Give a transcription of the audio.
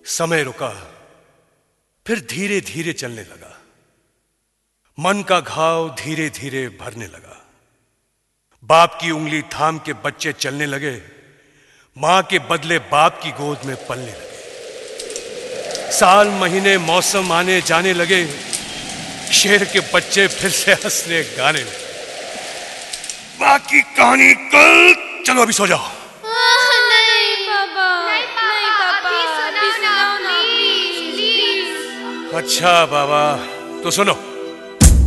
समय रुका, फिर धीरे धीरे चलने लगा। मन का घाव धीरे धीरे भरने लगा। बाप की उंगली थाम के बच्चे चलने लगे। मां के बदले बाप की गोद में पलने लगे। साल महीने मौसम आने जाने लगे। शेर के बच्चे फिर से हंसने गाने लगे। बाकी कहानी कल। चलो अभी सो जाओ। नहीं पापा, नहीं पापा, अभी सुनाओ ना प्लीज। अच्छा बाबा, तो सुनो।